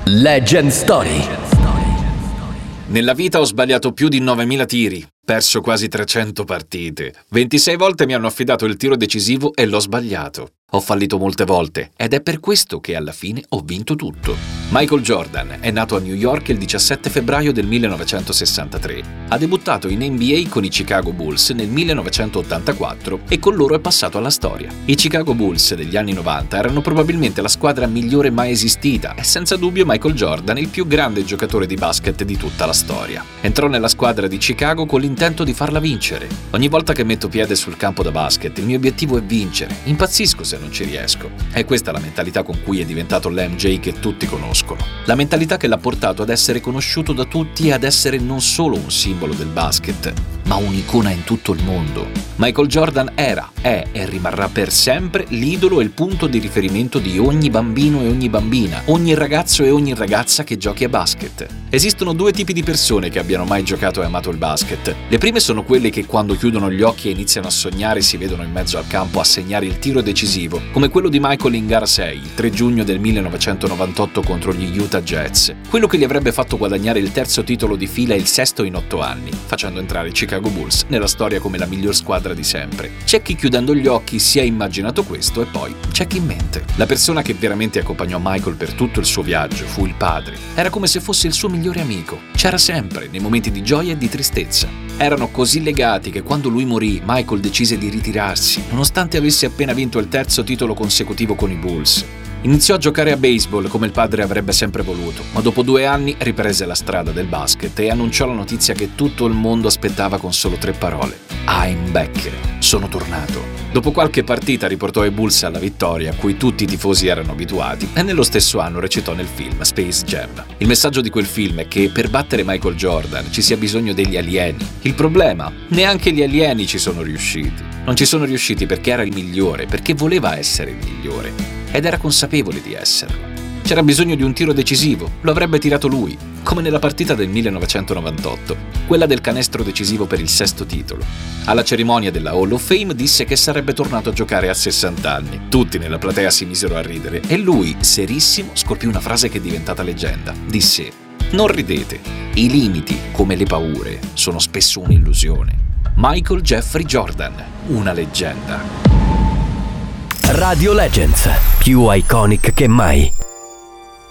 Legend Story. Nella vita ho sbagliato più di 9.000 tiri, perso quasi 300 partite. 26 volte mi hanno affidato il tiro decisivo e l'ho sbagliato. Ho fallito molte volte ed è per questo che alla fine ho vinto tutto. Michael Jordan è nato a New York il 17 febbraio del 1963. Ha debuttato in NBA con i Chicago Bulls nel 1984 e con loro è passato alla storia. I Chicago Bulls degli anni 90 erano probabilmente la squadra migliore mai esistita e senza dubbio Michael Jordan è il più grande giocatore di basket di tutta la storia. Entrò nella squadra di Chicago con l'intento di farla vincere. Ogni volta che metto piede sul campo da basket il mio obiettivo è vincere. Impazzisco se non ci riesco. È questa la mentalità con cui è diventato l'MJ che tutti conoscono. La mentalità che l'ha portato ad essere conosciuto da tutti e ad essere non solo un simbolo del basket, ma un'icona in tutto il mondo. Michael Jordan era, è e rimarrà per sempre l'idolo e il punto di riferimento di ogni bambino e ogni bambina, ogni ragazzo e ogni ragazza che giochi a basket. Esistono due tipi di persone che abbiano mai giocato e amato il basket. Le prime sono quelle che quando chiudono gli occhi e iniziano a sognare si vedono in mezzo al campo a segnare il tiro decisivo, come quello di Michael in gara 6, il 3 giugno del 1998 contro gli Utah Jazz, quello che gli avrebbe fatto guadagnare il terzo titolo di fila e il sesto in 8 anni, facendo entrare i Chicago Bulls nella storia come la miglior squadra di sempre. C'è chi chiudendo gli occhi si è immaginato questo e poi c'è chi mente. La persona che veramente accompagnò Michael per tutto il suo viaggio fu il padre. Era come se fosse il suo migliore amico. C'era sempre, nei momenti di gioia e di tristezza. Erano così legati che quando lui morì, Michael decise di ritirarsi, nonostante avesse appena vinto il terzo titolo consecutivo con i Bulls. Iniziò a giocare a baseball come il padre avrebbe sempre voluto, ma dopo 2 anni riprese la strada del basket e annunciò la notizia che tutto il mondo aspettava con solo 3 parole. I'm back. Sono tornato. Dopo qualche partita riportò i Bulls alla vittoria a cui tutti i tifosi erano abituati e nello stesso anno recitò nel film Space Jam. Il messaggio di quel film è che per battere Michael Jordan ci sia bisogno degli alieni. Il problema? Neanche gli alieni ci sono riusciti. Non ci sono riusciti perché era il migliore, perché voleva essere il migliore. Ed era consapevole di esserlo. C'era bisogno di un tiro decisivo, lo avrebbe tirato lui, come nella partita del 1998, quella del canestro decisivo per il 6º titolo. Alla cerimonia della Hall of Fame disse che sarebbe tornato a giocare a 60 anni. Tutti nella platea si misero a ridere e lui, serissimo, scolpì una frase che è diventata leggenda. Disse: "Non ridete, i limiti, come le paure, sono spesso un'illusione." Michael Jeffrey Jordan, una leggenda. Radio Legends, più iconic che mai.